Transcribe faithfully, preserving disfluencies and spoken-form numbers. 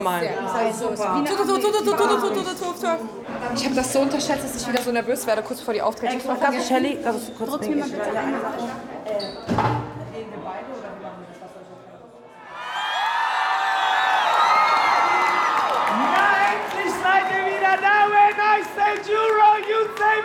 Mal. Ich habe das so unterschätzt, dass ich wieder so nervös werde, kurz bevor die Auftritte. Shelly, das ist kurz.